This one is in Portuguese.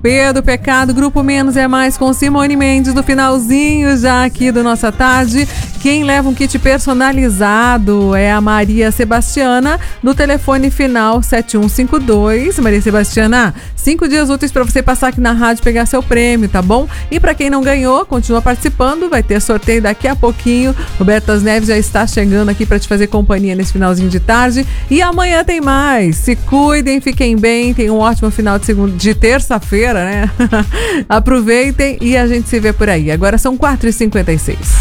Pedro Pecado, Grupo Menos é Mais com Simone Mendes, do finalzinho já aqui do Nossa Tarde. Quem leva um kit personalizado é a Maria Sebastiana, no telefone final 7152. Maria Sebastiana, 5 dias úteis para você passar aqui na rádio e pegar seu prêmio, tá bom? E para quem não ganhou, continua participando, vai ter sorteio daqui a pouquinho. Robertas Neves já está chegando aqui para te fazer companhia nesse finalzinho de tarde. E amanhã tem mais. Se cuidem, fiquem bem, tenham um ótimo final de terça-feira, né? Aproveitem e a gente se vê por aí. Agora são 4h56.